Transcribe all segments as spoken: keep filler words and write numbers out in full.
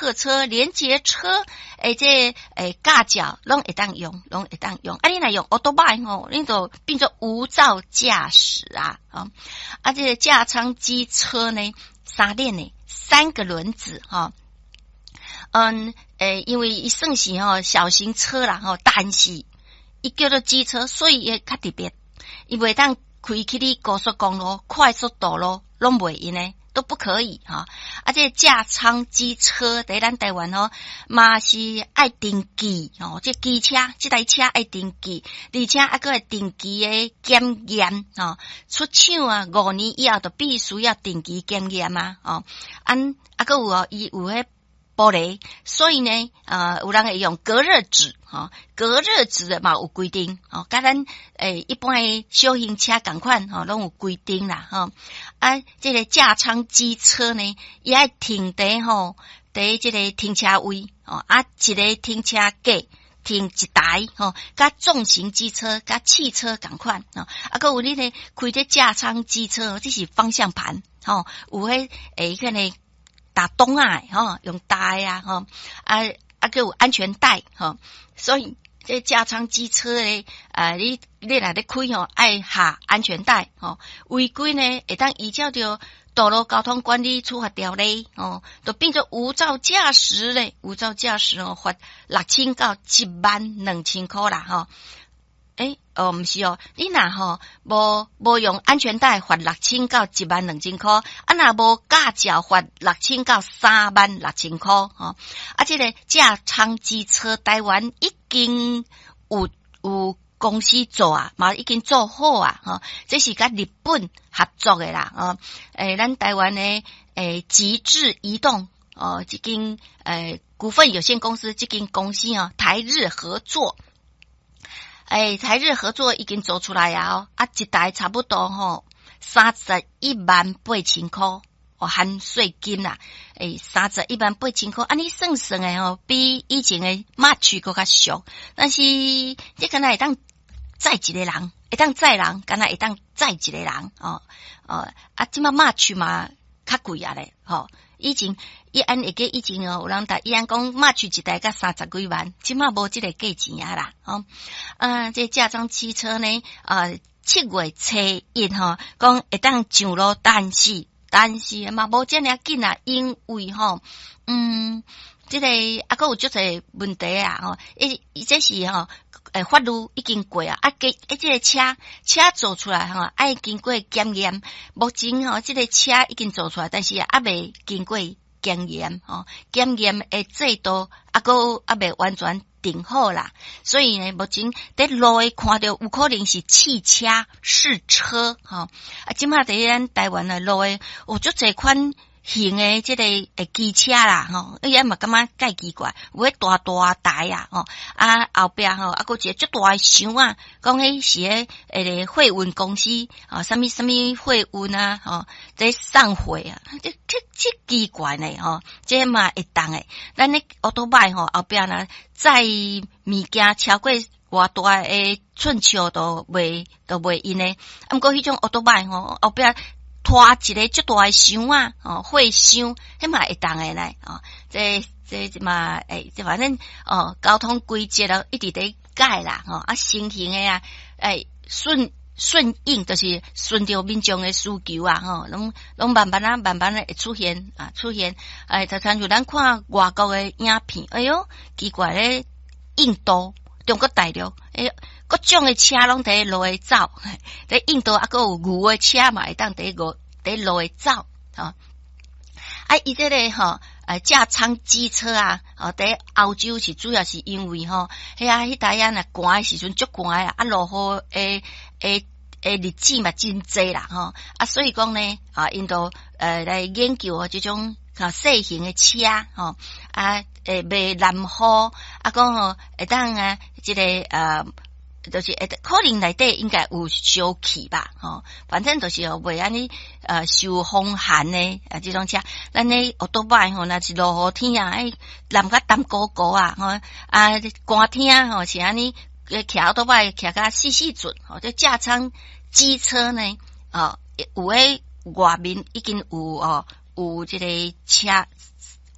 客车、连结车，诶，这诶架脚拢会当用，拢会当用。啊，你若用奥多拜吼，你就变做无照驾驶啊，啊，啊，这个架舱机车呢，三链呢，三个轮子哈。嗯，诶，因为伊算是吼小型车啦吼，但是伊叫做机车，所以也较特别，伊袂当开去你高速公路、快速道路拢袂用呢，都不可以哈。啊，这架舱机车在咱台湾吼，嘛是爱登记哦，这机车这台车爱登记，而且还个定期的检验哦，出厂啊五年以后就必须要定期检验啊哦，安啊个有哦，伊有迄玻璃，所以呢，呃，有人会用隔热纸，哈、哦，隔热纸的嘛有规定，哦，甲咱诶一般的小型车同款，吼、哦，拢有规定啦，哈、哦，啊，这个架舱机车呢，伊爱停伫吼，伫这个停车位，哦，啊，一个停车格停一台，吼、哦，甲重型机车、甲汽车同款，哦，啊，个有你呢开这架舱机车，这是方向盘，吼、哦，有迄诶个呢。打洞啊，吼，用带啊，吼，啊啊，个有安全带，吼，所以这架舱机车咧，啊，你你若咧开吼，爱下安全带，吼，违规呢，会当依照着道路交通管理处罚条例，哦，就变做无照驾驶咧，无照驾驶哦，罚六千到一万两千块啦，吼。诶，哦，毋是哦，你若吼无无用安全带罚六千到一万两千块，啊若无驾照罚六千到三万六千块，吼，啊，这个架舱机车台湾已经有有公司做啊，嘛已经做好啊，吼，这是甲日本合作的啦，哦，诶，咱台湾的诶极致移动哦，这间诶股份有限公司这间公司哦，台日合作。诶，台日合作已经做出来啊！啊，一台差不多吼三十一万八千块，哦含税金啦。诶，三十一万八千块，安尼算算诶吼，比以前诶马区搁较俗。但是这敢若会当载一个人，会当载人，敢若会当载一个人哦哦。啊，即马马区嘛较贵啊咧，吼、哦。以前伊安会记以前哦，有人搭伊安讲马区一台甲三十几万，即马无即个价钱啊啦，哦，啊，这架舱汽车呢，呃，七月初一吼，讲会当上路，但是但是嘛无遮尔紧啊，因为吼，嗯，即、這个啊，佫有足侪问题啊，吼，伊伊这是吼，诶，法律已经过啊，啊，个诶，即个车车做出来吼，爱经过检验。目前吼，即、這个车已经做出来，但是啊，未经过检验吼，检验诶制度啊，佫啊未完全定好啦。所以呢，目前伫路诶看到有可能是汽车试车吼，啊，即马伫咱台湾诶路诶有足侪款。型诶，即个诶机车啦，吼，伊也嘛感觉介奇怪，有迄大大台啊，吼，啊后壁吼，啊佫一个足大诶箱啊，讲迄是诶诶货运公司啊，什么什么货运啊，吼，这送货啊，这这这奇怪呢，吼，这嘛会当诶，咱咧奥多拜吼后壁呢载物件超过偌大诶寸尺都袂都袂用诶，啊，毋过迄种奥多拜吼后壁。拖一个足大诶箱啊，哦，货箱，迄嘛会当诶来，哦，这这嘛，诶，这反正哦，交通规则咯，一直在改啦，吼、哦，啊，新型诶啊，诶，顺顺应就是顺着民众诶需求啊，吼、哦，拢拢慢慢啊，慢慢啊会出现啊，出现，诶，就像就咱看外国诶影片，哎哟，奇怪咧，印度、中国大陆，哎。各种诶车拢伫路诶走，伫印度啊，佫有牛诶车嘛，会当伫路伫路诶走，吼、哦。啊，伊这个吼，呃，架舱机车啊，哦，伫欧洲是主要是因为吼，迄啊，迄台啊，若寒诶时阵足寒啊，啊，落雨诶诶诶日子嘛真济啦，吼，啊，所以讲呢，啊，因度呃来研究哦，即种啊细型诶车，吼，啊，诶，袂淋雨，啊，讲吼，会当啊，即、這个呃。就是诶，可能内底应该有烧气吧，吼、哦，反正就是哦，袂安尼呃受风寒呢，啊，这种车，咱呢奥多拜吼，若是落雨天啊，哎，淋甲淡糊糊啊，吼、哦，啊，寒天吼、哦、是安尼，骑奥多拜骑甲死死准，吼、哦，这架舱机车呢，哦，有诶外面已经有哦，有这个车。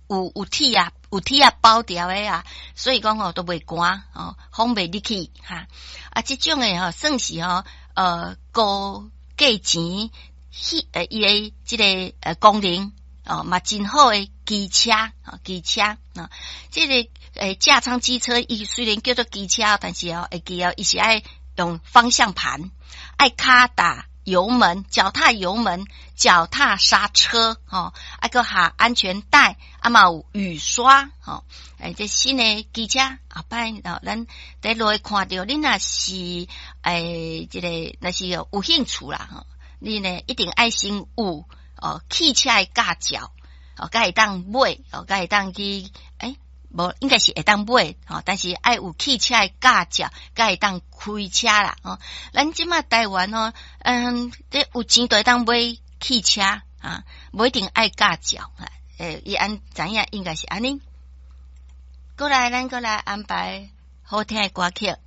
有有铁啊，有铁啊包掉的啊，所以讲吼都袂寒哦，风袂入去哈。啊，这种诶吼算是吼呃高价钱，迄呃伊诶即个呃功能哦嘛真好诶机车啊、哦、机车啊、哦，这个诶架舱机车伊虽然叫做机车，但是哦会记哦伊是爱用方向盘，爱卡打油门，脚踏油门，脚踏刹车，吼，啊个下安全带，啊嘛有雨刷，吼，诶，这新的机车后摆哦，咱在路看到，你若是诶，这个若是有兴趣啦，吼，你呢一定爱先有哦汽车的驾照，哦，才会当买，哦，才会当去诶。无应该是会当买吼，但是爱有汽车的驾照，才会当开车啦吼。咱即马台湾吼，嗯，这有钱就会当买汽车啊，无一定爱驾照啊。诶，伊安知影应该是安尼。过来，咱过来安排好听的歌曲。